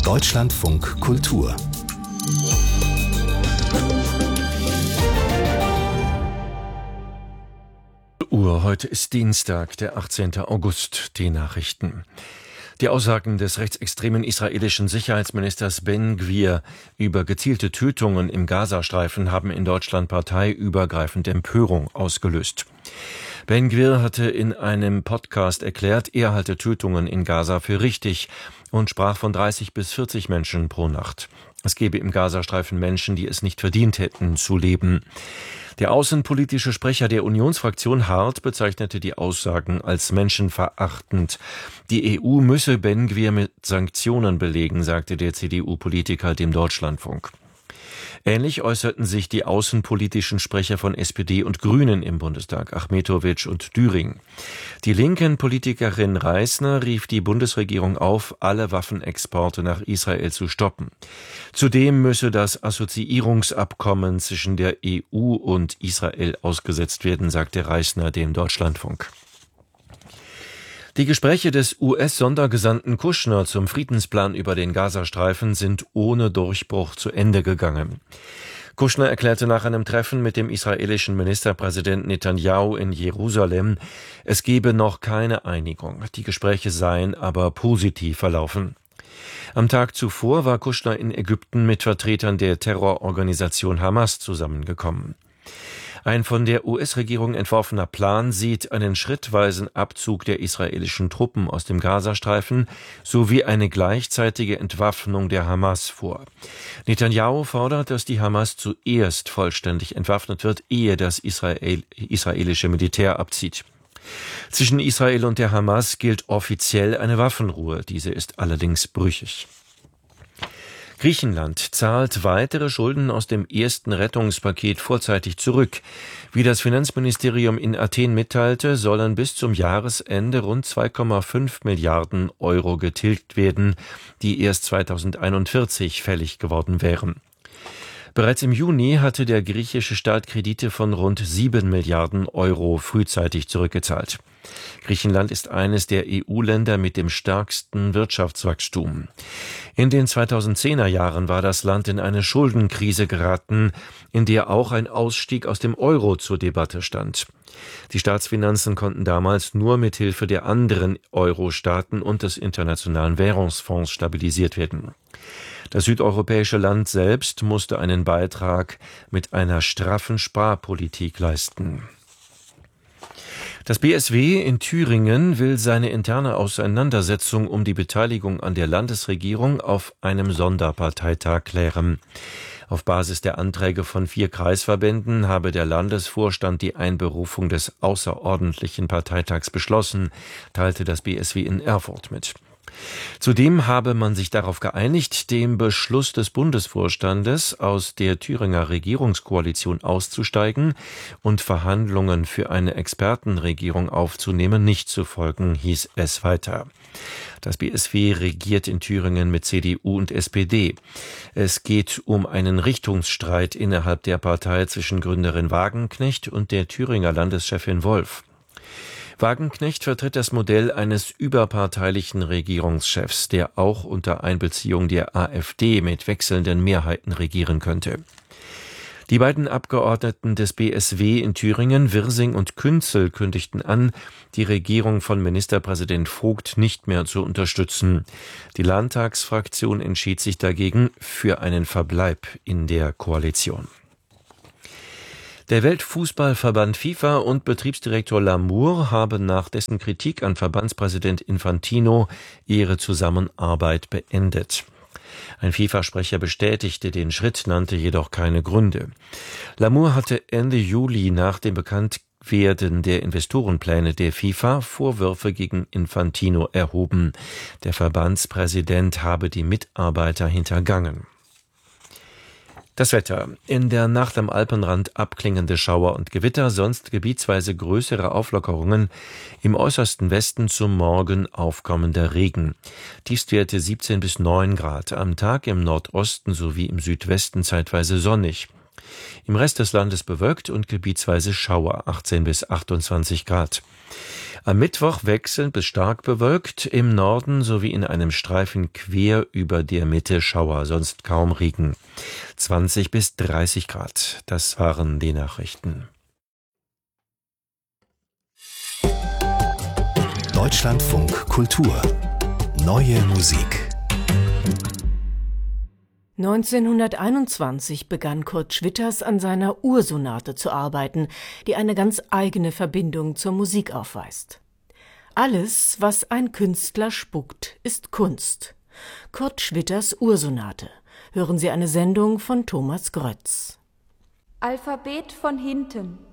Deutschlandfunk Kultur. Heute ist Dienstag, der 18. August. Die Nachrichten. Die Aussagen des rechtsextremen israelischen Sicherheitsministers Ben Gvir über gezielte Tötungen im Gazastreifen haben in Deutschland parteiübergreifend Empörung ausgelöst. Ben Gvir hatte in einem Podcast erklärt, er halte Tötungen in Gaza für richtig und sprach von 30 bis 40 Menschen pro Nacht. Es gebe im Gazastreifen Menschen, die es nicht verdient hätten, zu leben. Der außenpolitische Sprecher der Unionsfraktion Hart bezeichnete die Aussagen als menschenverachtend. Die EU müsse Ben Gvir mit Sanktionen belegen, sagte der CDU-Politiker dem Deutschlandfunk. Ähnlich äußerten sich die außenpolitischen Sprecher von SPD und Grünen im Bundestag, Achmetović und Düring. Die linken Politikerin Reisner rief die Bundesregierung auf, alle Waffenexporte nach Israel zu stoppen. Zudem müsse das Assoziierungsabkommen zwischen der EU und Israel ausgesetzt werden, sagte Reisner dem Deutschlandfunk. Die Gespräche des US-Sondergesandten Kushner zum Friedensplan über den Gazastreifen sind ohne Durchbruch zu Ende gegangen. Kushner erklärte nach einem Treffen mit dem israelischen Ministerpräsidenten Netanyahu in Jerusalem, es gebe noch keine Einigung. Die Gespräche seien aber positiv verlaufen. Am Tag zuvor war Kushner in Ägypten mit Vertretern der Terrororganisation Hamas zusammengekommen. Ein von der US-Regierung entworfener Plan sieht einen schrittweisen Abzug der israelischen Truppen aus dem Gazastreifen sowie eine gleichzeitige Entwaffnung der Hamas vor. Netanyahu fordert, dass die Hamas zuerst vollständig entwaffnet wird, ehe das israelische Militär abzieht. Zwischen Israel und der Hamas gilt offiziell eine Waffenruhe. Diese ist allerdings brüchig. Griechenland zahlt weitere Schulden aus dem ersten Rettungspaket vorzeitig zurück. Wie das Finanzministerium in Athen mitteilte, sollen bis zum Jahresende rund 2,5 Milliarden Euro getilgt werden, die erst 2041 fällig geworden wären. Bereits im Juni hatte der griechische Staat Kredite von rund 7 Milliarden Euro frühzeitig zurückgezahlt. Griechenland ist eines der EU-Länder mit dem stärksten Wirtschaftswachstum. In den 2010er Jahren war das Land in eine Schuldenkrise geraten, in der auch ein Ausstieg aus dem Euro zur Debatte stand. Die Staatsfinanzen konnten damals nur mit Hilfe der anderen Euro-Staaten und des Internationalen Währungsfonds stabilisiert werden. Das südeuropäische Land selbst musste einen Beitrag mit einer straffen Sparpolitik leisten. Das BSW in Thüringen will seine interne Auseinandersetzung um die Beteiligung an der Landesregierung auf einem Sonderparteitag klären. Auf Basis der Anträge von 4 Kreisverbänden habe der Landesvorstand die Einberufung des außerordentlichen Parteitags beschlossen, teilte das BSW in Erfurt mit. Zudem habe man sich darauf geeinigt, dem Beschluss des Bundesvorstandes, aus der Thüringer Regierungskoalition auszusteigen und Verhandlungen für eine Expertenregierung aufzunehmen, nicht zu folgen, hieß es weiter. Das BSW regiert in Thüringen mit CDU und SPD. Es geht um einen Richtungsstreit innerhalb der Partei zwischen Gründerin Wagenknecht und der Thüringer Landeschefin Wolf. Wagenknecht vertritt das Modell eines überparteilichen Regierungschefs, der auch unter Einbeziehung der AfD mit wechselnden Mehrheiten regieren könnte. Die beiden Abgeordneten des BSW in Thüringen, Wirsing und Künzel, kündigten an, die Regierung von Ministerpräsident Vogt nicht mehr zu unterstützen. Die Landtagsfraktion entschied sich dagegen für einen Verbleib in der Koalition. Der Weltfußballverband FIFA und Betriebsdirektor Lamour haben nach dessen Kritik an Verbandspräsident Infantino ihre Zusammenarbeit beendet. Ein FIFA-Sprecher bestätigte den Schritt, nannte jedoch keine Gründe. Lamour hatte Ende Juli nach dem Bekanntwerden der Investorenpläne der FIFA Vorwürfe gegen Infantino erhoben. Der Verbandspräsident habe die Mitarbeiter hintergangen. Das Wetter. In der Nacht am Alpenrand abklingende Schauer und Gewitter, sonst gebietsweise größere Auflockerungen. Im äußersten Westen zum Morgen aufkommender Regen. Tiefstwerte 17 bis 9 Grad. Am Tag im Nordosten sowie im Südwesten zeitweise sonnig. Im Rest des Landes bewölkt und gebietsweise Schauer, 18 bis 28 Grad. Am Mittwoch wechselnd bis stark bewölkt, im Norden sowie in einem Streifen quer über der Mitte Schauer, sonst kaum Regen. 20 bis 30 Grad, das waren die Nachrichten. Deutschlandfunk Kultur. Neue Musik. 1921 begann Kurt Schwitters an seiner Ursonate zu arbeiten, die eine ganz eigene Verbindung zur Musik aufweist. Alles, was ein Künstler spuckt, ist Kunst. Kurt Schwitters Ursonate. Hören Sie eine Sendung von Thomas Grötz. Alphabet von hinten.